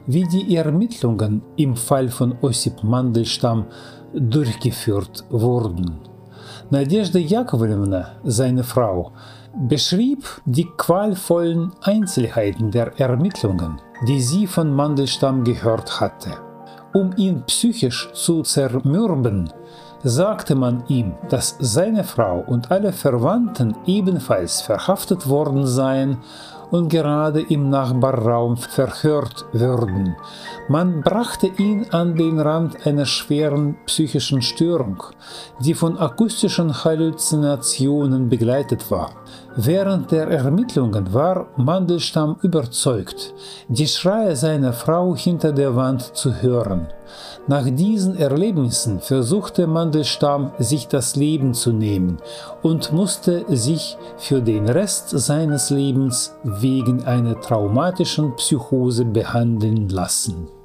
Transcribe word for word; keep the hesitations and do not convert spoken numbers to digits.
wie die Ermittlungen im Fall von Ossip Mandelstam durchgeführt wurden. Nadezhda Jakovlevna, seine Frau, beschrieb die qualvollen Einzelheiten der Ermittlungen, die sie von Mandelstam gehört hatte. Um ihn psychisch zu zermürben, sagte man ihm, dass seine Frau und alle Verwandten ebenfalls verhaftet worden seien und gerade im Nachbarraum verhört würden. Man brachte ihn an den Rand einer schweren psychischen Störung, die von akustischen Halluzinationen begleitet war. Während der Ermittlungen war Mandelstam überzeugt, die Schreie seiner Frau hinter der Wand zu hören. Nach diesen Erlebnissen versuchte Mandelstam, sich das Leben zu nehmen und musste sich für den Rest seines Lebens wegen einer traumatischen Psychose behandeln lassen.